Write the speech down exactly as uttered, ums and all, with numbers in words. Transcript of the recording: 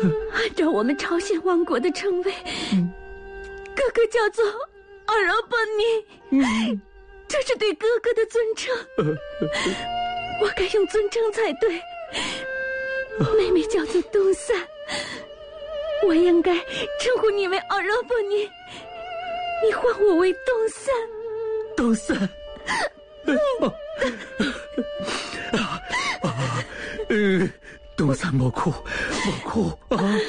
按照我们朝鲜王国的称谓，嗯、哥哥叫做阿拉巴尼，嗯、这是对哥哥的尊称。呃、我该用尊称才对。呃、妹妹叫做东散，我应该称呼你为阿拉巴尼，你唤我为东散。 东散。啊啊啊！呃，东散莫哭，莫哭啊！